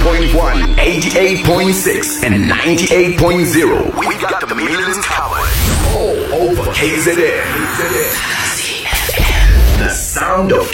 89.1, 88.6, and 98.0. We got the millions covered. All over KZN. The sound of